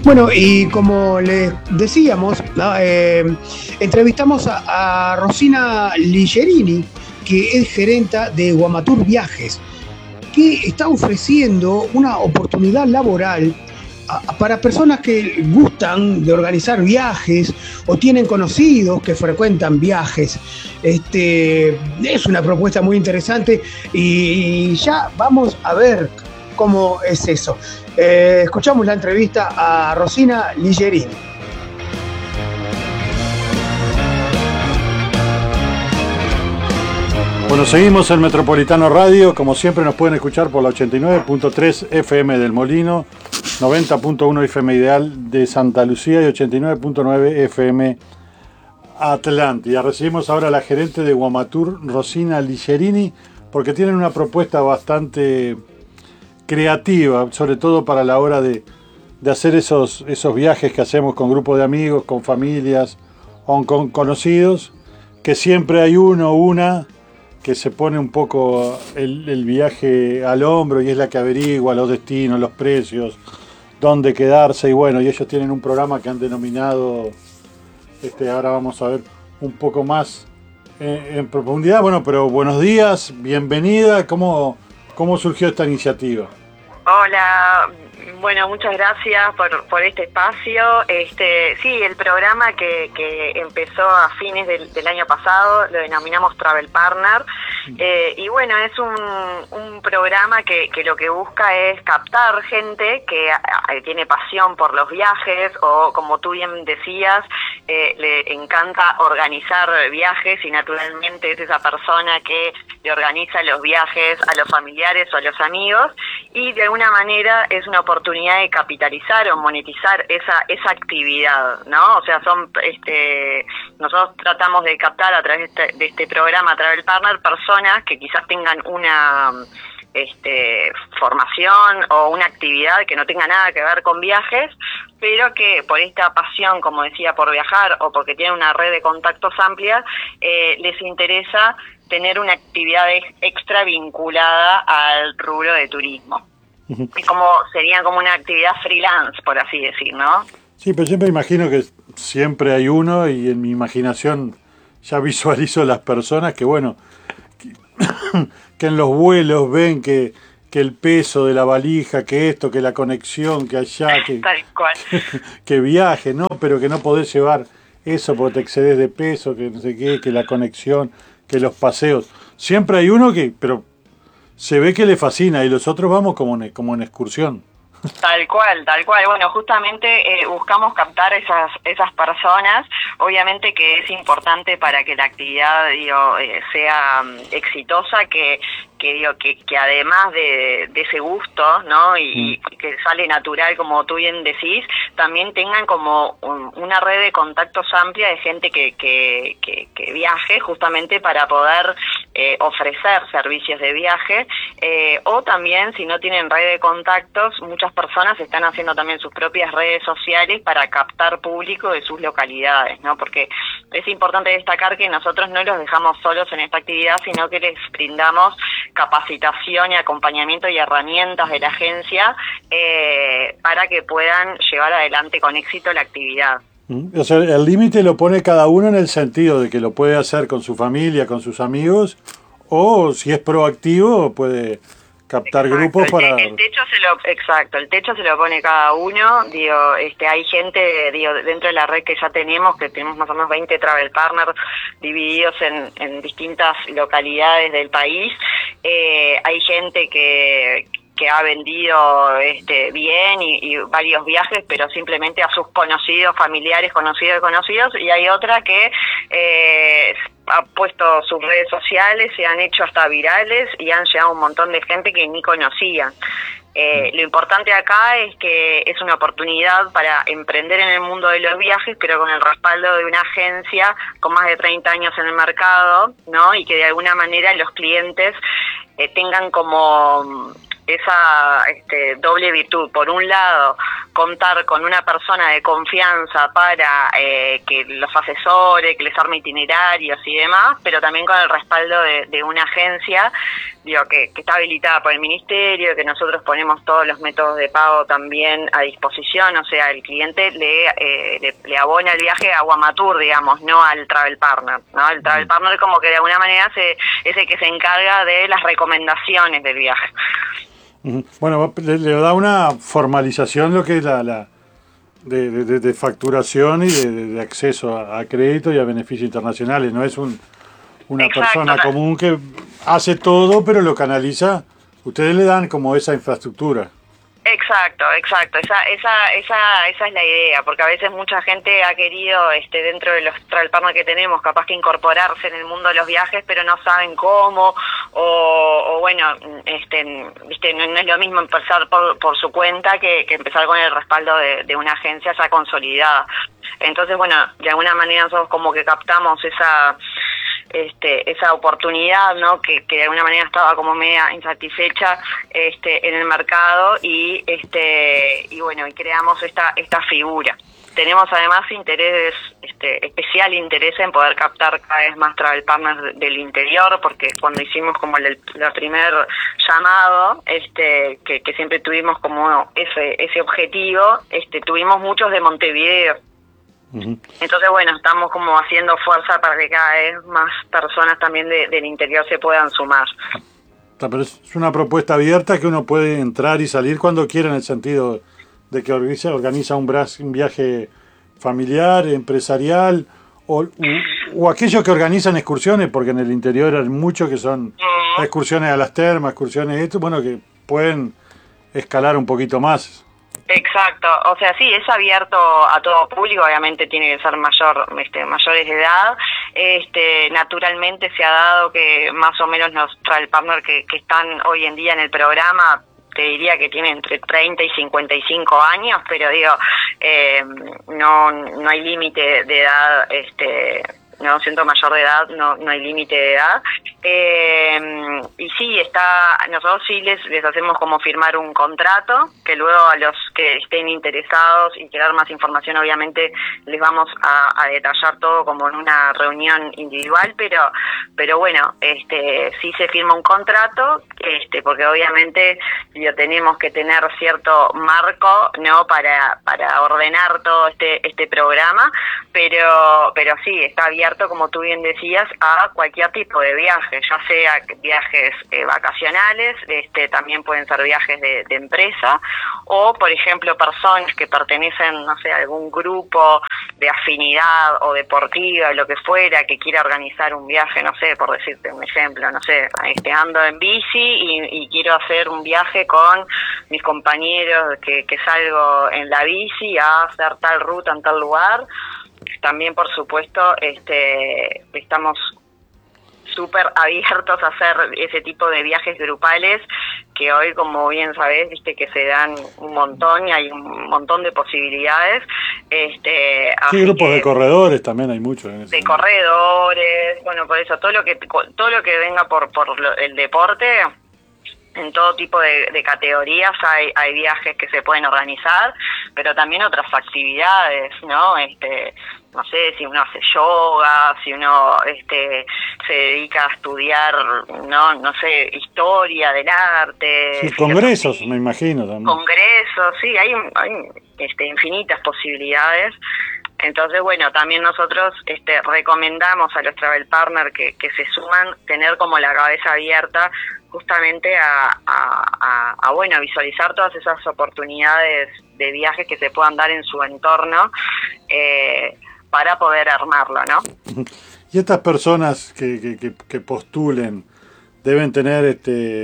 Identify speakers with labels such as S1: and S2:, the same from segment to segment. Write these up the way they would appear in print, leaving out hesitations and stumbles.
S1: Bueno, y como les decíamos, ¿no? Entrevistamos a Rosina Ligerini, que es gerenta de Guamatur Viajes, que está ofreciendo una oportunidad laboral para personas que gustan de organizar viajes o tienen conocidos que frecuentan viajes. Es una propuesta muy interesante y ya vamos a ver cómo es eso. Escuchamos la entrevista a Rosina Ligerini.
S2: Bueno, seguimos en Metropolitano Radio. Como siempre nos pueden escuchar por la 89.3 FM del Molino, 90.1 FM Ideal de Santa Lucía y 89.9 FM Atlántida. Recibimos ahora a la gerente de Guamatur, Rosina Ligerini, porque tienen una propuesta bastante creativa, sobre todo para la hora de hacer esos viajes que hacemos con grupos de amigos, con familias o con conocidos, que siempre hay uno o una que se pone un poco el viaje al hombro y es la que averigua los destinos, los precios, dónde quedarse. Y bueno, y ellos tienen un programa que han denominado, ahora vamos a ver un poco más en profundidad. Bueno, pero buenos días, bienvenida. ¿Cómo surgió esta iniciativa?
S3: Hola, bueno, muchas gracias por este espacio. Sí, el programa que empezó a fines del año pasado lo denominamos Travel Partner. Y bueno, es un programa que lo que busca es captar gente que tiene pasión por los viajes o, como tú bien decías, le encanta organizar viajes y naturalmente es esa persona que le organiza los viajes a los familiares o a los amigos y de alguna manera es una oportunidad de capitalizar o monetizar esa actividad, ¿no? O sea, nosotros tratamos de captar a través de este programa Travel Partner personas que quizás tengan una formación o una actividad que no tenga nada que ver con viajes, pero que por esta pasión, como decía, por viajar o porque tienen una red de contactos amplia, les interesa tener una actividad extra vinculada al rubro de turismo. Y sería como una actividad freelance, por así decir, ¿no?
S2: Sí, pero siempre imagino que siempre hay uno y en mi imaginación ya visualizo las personas que, bueno, que en los vuelos ven que el peso de la valija, que esto, que la conexión, que allá,
S3: Tal cual.
S2: que viaje, ¿no? Pero que no podés llevar eso porque te excedes de peso, que no sé qué, que la conexión, que los paseos. Siempre hay uno pero se ve que le fascina y los otros vamos como en excursión.
S3: Tal cual. Bueno, justamente buscamos captar esas personas. Obviamente que es importante para que la actividad sea exitosa, que además de ese gusto, ¿no? Y que sale natural, como tú bien decís, también tengan como una red de contactos amplia de gente que viaje justamente para poder ofrecer servicios de viaje, o también si no tienen red de contactos, muchas personas están haciendo también sus propias redes sociales para captar público de sus localidades, ¿no? Porque es importante destacar que nosotros no los dejamos solos en esta actividad, sino que les brindamos capacitación y acompañamiento y herramientas de la agencia para que puedan llevar adelante con éxito la actividad.
S2: O sea, el límite lo pone cada uno en el sentido de que lo puede hacer con su familia, con sus amigos, o si es proactivo puede captar grupos para...
S3: El techo se lo pone cada uno. Hay gente dentro de la red que ya tenemos más o menos 20 travel partners divididos en distintas localidades del país. Hay gente que ha vendido bien y varios viajes, pero simplemente a sus conocidos, familiares, conocidos, y hay otra que ha puesto sus redes sociales, se han hecho hasta virales y han llegado un montón de gente que ni conocían. Lo importante acá es que es una oportunidad para emprender en el mundo de los viajes, pero con el respaldo de una agencia con más de 30 años en el mercado, ¿no? Y que de alguna manera los clientes tengan como esa doble virtud. Por un lado, contar con una persona de confianza para que los asesore, que les arme itinerarios y demás, pero también con el respaldo de una agencia, digo, que está habilitada por el ministerio, que nosotros ponemos todos los métodos de pago también a disposición, o sea, el cliente le abona el viaje a Guamatur, digamos, no al Travel Partner, ¿no? El Travel Partner como que de alguna manera es el que se encarga de las recomendaciones del viaje.
S2: Bueno, le da una formalización lo que es de facturación y de acceso a crédito y a beneficios internacionales. No es una persona común que hace todo, pero lo canaliza. Ustedes le dan como esa infraestructura.
S3: Exacto. Esa es la idea, porque a veces mucha gente ha querido, dentro de los travel partners que tenemos, capaz que incorporarse en el mundo de los viajes, pero no saben cómo, o bueno, no es lo mismo empezar por su cuenta que empezar con el respaldo de una agencia ya consolidada. Entonces, bueno, de alguna manera nosotros como que captamos esa oportunidad, ¿no? Que de alguna manera estaba como media insatisfecha en el mercado y bueno, y creamos esta figura. Tenemos además especial interés en poder captar cada vez más travel partners del interior, porque cuando hicimos como el primer llamado, que siempre tuvimos como ese objetivo, tuvimos muchos de Montevideo. Entonces, bueno, estamos como haciendo fuerza para que cada vez más personas también del interior se puedan sumar.
S2: Pero es una propuesta abierta que uno puede entrar y salir cuando quiera, en el sentido de que organiza un viaje familiar, empresarial, o aquellos que organizan excursiones, porque en el interior hay muchos que son excursiones a las termas, excursiones que pueden escalar un poquito más.
S3: Exacto, o sea, sí, es abierto a todo público, obviamente tiene que ser mayores de edad. Naturalmente se ha dado que más o menos los travel partners que están hoy en día en el programa, te diría que tienen entre 30 y 55 años, pero digo, no hay límite de edad, no siento mayor de edad, no hay límite de edad. Y sí, nosotros sí les hacemos como firmar un contrato, que luego a los que estén interesados y quieran más información, obviamente les vamos a detallar todo como en una reunión individual, pero bueno, sí se firma un contrato, porque obviamente tenemos que tener cierto marco, ¿no? Para ordenar todo este programa, pero sí, está abierto, como tú bien decías, a cualquier tipo de viaje, ya sea viajes vacacionales, también pueden ser viajes de empresa, o por ejemplo personas que pertenecen, no sé, a algún grupo de afinidad o deportiva, lo que fuera, que quiera organizar un viaje, no sé, por decirte un ejemplo, no sé, ando en bici y quiero hacer un viaje con mis compañeros que salgo en la bici a hacer tal ruta en tal lugar. También, por supuesto, estamos súper abiertos a hacer ese tipo de viajes grupales, que hoy, como bien sabés, que se dan un montón y hay un montón de posibilidades.
S2: Sí, grupos de corredores también hay muchos.
S3: De corredores, bueno, por eso, todo lo que venga por el deporte, en todo tipo de categorías hay viajes que se pueden organizar, pero también otras actividades, ¿no? No sé, si uno hace yoga, si uno se dedica a estudiar, no sé, historia del arte.
S2: Sí, congresos, me imagino también.
S3: Congresos, sí, hay infinitas posibilidades. Entonces, bueno, también nosotros recomendamos a los travel partners que se suman tener como la cabeza abierta justamente a visualizar todas esas oportunidades de viajes que se puedan dar en su entorno para poder armarlo, ¿no?
S2: Y estas personas que postulen deben tener,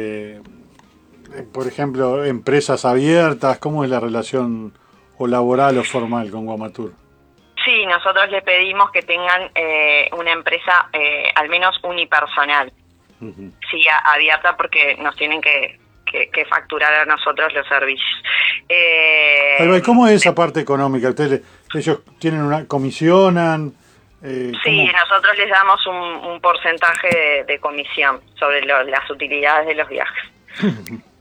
S2: por ejemplo, empresas abiertas. ¿Cómo es la relación o laboral o formal con Guamatur?
S3: Sí, nosotros le pedimos que tengan una empresa al menos unipersonal. Sí, abierta, porque nos tienen que facturar a nosotros los servicios.
S2: ¿Cómo es esa parte económica? ¿Ellos comisionan?
S3: Sí, nosotros les damos un porcentaje de comisión sobre las utilidades de los viajes.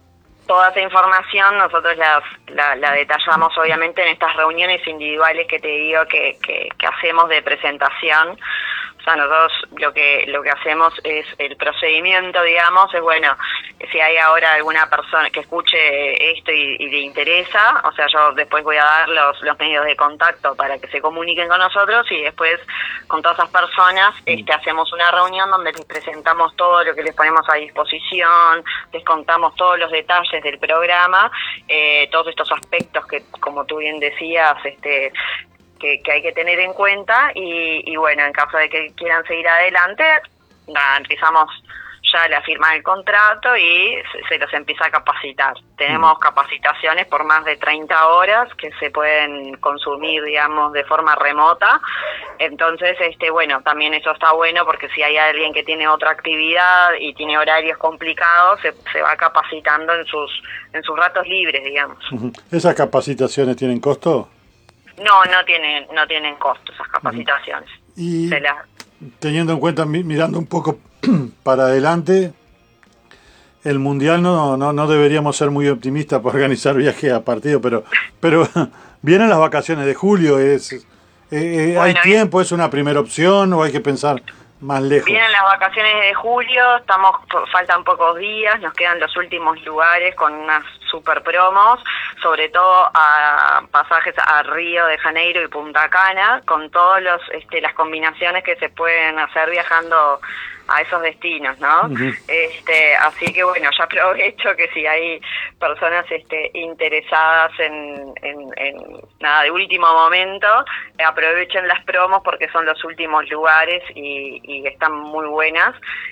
S3: toda esa información nosotros la detallamos obviamente en estas reuniones individuales que te digo que hacemos de presentación. O sea, nosotros lo que hacemos es el procedimiento, digamos, es bueno, si hay ahora alguna persona que escuche esto y le interesa, o sea, yo después voy a dar los medios de contacto para que se comuniquen con nosotros y después con todas esas personas hacemos una reunión donde les presentamos todo lo que les ponemos a disposición, les contamos todos los detalles del programa, todos estos aspectos que, como tú bien decías, que hay que tener en cuenta y bueno, en caso de que quieran seguir adelante, empezamos ya la firma del contrato y se los empieza a capacitar. Tenemos capacitaciones por más de 30 horas que se pueden consumir, digamos, de forma remota. Entonces, bueno, también eso está bueno porque si hay alguien que tiene otra actividad y tiene horarios complicados, se va capacitando en sus ratos libres, digamos.
S2: ¿Esas capacitaciones tienen costo?
S3: No tienen costo esas capacitaciones.
S2: Y teniendo en cuenta, mirando un poco para adelante, el Mundial no deberíamos ser muy optimistas por organizar viajes a partido, pero vienen las vacaciones de julio, bueno, ¿hay tiempo? ¿Es una primera opción o hay que pensar más lejos?
S3: Vienen las vacaciones de julio, faltan pocos días, nos quedan los últimos lugares con unas super promos, sobre todo a pasajes a Río de Janeiro y Punta Cana, con todos las combinaciones que se pueden hacer viajando a esos destinos, ¿no? Así que bueno, ya aprovecho que si hay personas interesadas en nada de último momento, aprovechen las promos porque son los últimos lugares y están muy buenas.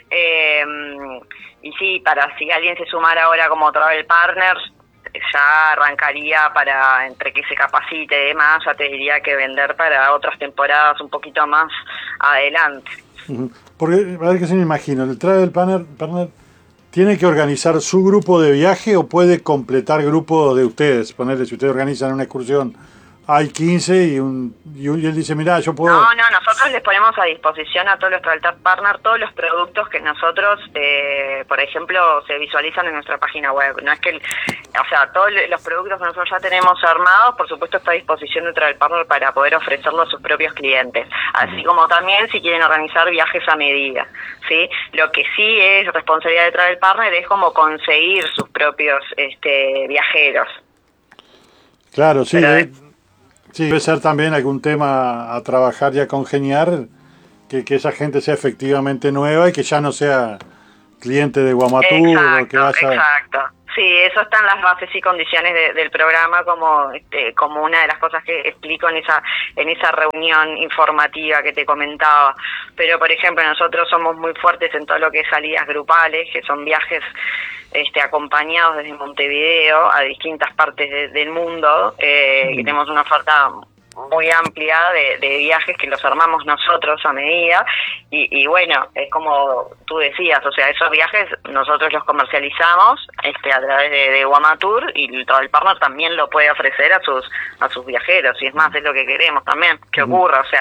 S3: Y sí, para si alguien se sumara ahora como travel partner, ya arrancaría para, entre que se capacite y demás, ya te diría que vender para otras temporadas un poquito más adelante.
S2: Porque, a ver qué se me imagino, el travel partner tiene que organizar su grupo de viaje o puede completar grupo de ustedes. Ponerle, si ustedes organizan una excursión, hay 15 y él dice, mira, yo puedo...
S3: No, nosotros les ponemos a disposición a todos los travel partners todos los productos que nosotros, por ejemplo, se visualizan en nuestra página web. No es que, todos los productos que nosotros ya tenemos armados, por supuesto, está a disposición del travel partner para poder ofrecerlo a sus propios clientes. Así como también si quieren organizar viajes a medida, ¿sí? Lo que sí es responsabilidad del travel partner es como conseguir sus propios viajeros.
S2: Claro, sí. Sí, debe ser también algún tema a trabajar y a congeniar, que esa gente sea efectivamente nueva y que ya no sea cliente de Guamatur.
S3: Exacto. Sí, eso está en las bases y condiciones del programa como una de las cosas que explico en esa reunión informativa que te comentaba. Pero, por ejemplo, nosotros somos muy fuertes en todo lo que es salidas grupales, que son viajes acompañados desde Montevideo a distintas partes del mundo. Que tenemos una oferta muy amplia de viajes que los armamos nosotros a medida y bueno, es como tú decías, o sea, esos viajes nosotros los comercializamos a través de Guamatur y el travel partner también lo puede ofrecer a sus viajeros y es más, es lo que queremos también que ocurra, o sea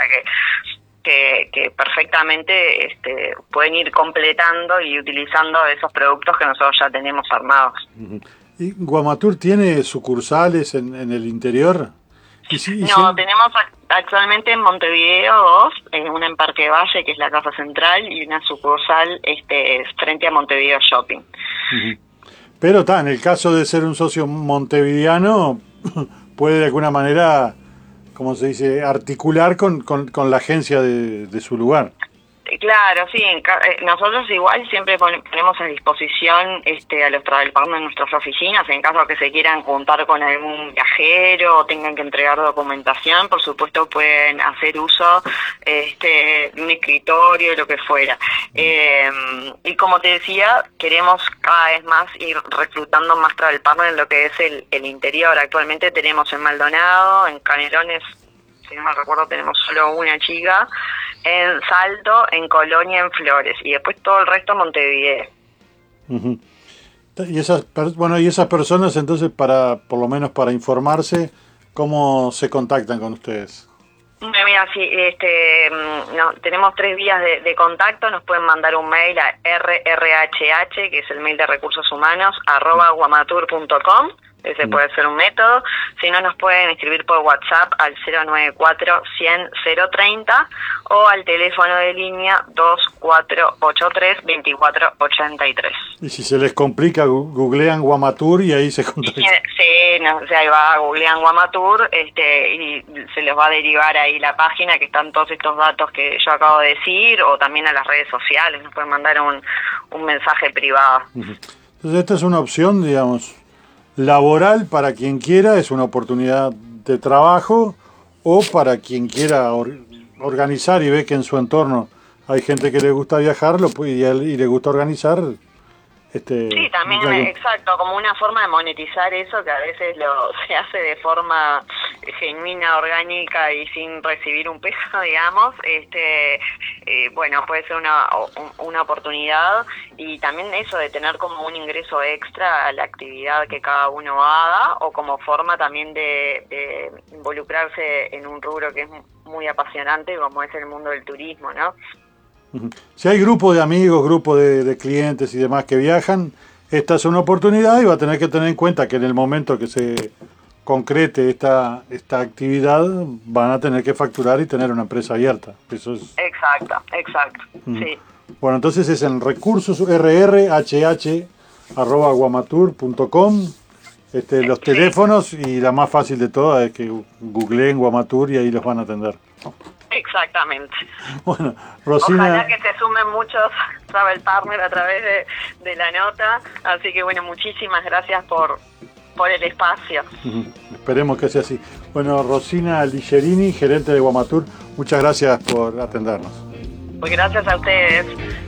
S3: que perfectamente pueden ir completando y utilizando esos productos que nosotros ya tenemos armados.
S2: ¿Y Guamatur tiene sucursales en el interior?
S3: Tenemos actualmente en Montevideo 2, una en Parque Valle, que es la casa central, y una sucursal frente a Montevideo Shopping.
S2: Pero en el caso de ser un socio montevideano, puede de alguna manera, como se dice, articular con la agencia de su lugar.
S3: Claro, sí, nosotros igual siempre ponemos a disposición a los travel partners en nuestras oficinas, en caso que se quieran juntar con algún viajero o tengan que entregar documentación, por supuesto pueden hacer uso de un escritorio, lo que fuera. Y como te decía, queremos cada vez más ir reclutando más travel partners en lo que es el interior. Actualmente tenemos en Maldonado, en Canelones, si no me recuerdo, tenemos solo una chica, en Salto, en Colonia, en Flores, y después todo el resto Montevideo.
S2: Y esas personas, entonces, por lo menos para informarse, ¿cómo se contactan con ustedes?
S3: Bueno, mira, sí, tenemos 3 vías de contacto. Nos pueden mandar un mail a rrhh, que es el mail de recursos humanos, @guamatur.com. Ese puede ser un método. Si no, nos pueden escribir por WhatsApp al 094-100-030 o al teléfono de línea 2483-2483.
S2: Y si se les complica, googlean Guamatur y ahí se contactan.
S3: Sí, no, o sea, ahí va, googlean Guamatur y se les va a derivar ahí la página, que están todos estos datos que yo acabo de decir, o también a las redes sociales. Nos pueden mandar un mensaje privado.
S2: Entonces, esta es una opción, digamos, laboral para quien quiera, es una oportunidad de trabajo, o para quien quiera organizar y ve que en su entorno hay gente que le gusta viajar y le gusta organizar.
S3: Sí, también, exacto, como una forma de monetizar eso, que a veces se hace de forma genuina, orgánica y sin recibir un peso, digamos. Bueno, puede ser una oportunidad, y también eso de tener como un ingreso extra a la actividad que cada uno haga, o como forma también de involucrarse en un rubro que es muy apasionante, como es el mundo del turismo, ¿no?
S2: Si hay grupo de amigos, grupo de clientes y demás que viajan, esta es una oportunidad, y va a tener que tener en cuenta que en el momento que se concrete esta actividad van a tener que facturar y tener una empresa abierta. Eso es...
S3: Exacto, sí.
S2: Bueno, entonces es en recursos rrhh@guamatur.com. Los teléfonos, y la más fácil de todas es que googleen Guamatur y ahí los van a atender.
S3: Exactamente.
S2: Bueno, Rosina...
S3: Ojalá que se sumen muchos travel partner a través de la nota. Así que bueno, muchísimas gracias por el espacio.
S2: Esperemos que sea así. Bueno, Rosina Ligerini, gerente de Guamatur, muchas gracias por atendernos.
S3: Pues gracias a ustedes.